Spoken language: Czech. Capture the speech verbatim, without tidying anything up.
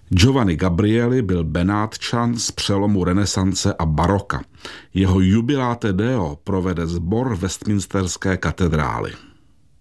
Giovanni Gabrieli byl Benátčan z přelomu renesance a baroka. Jeho Jubilate Deo provede sbor Westminsterské katedrály.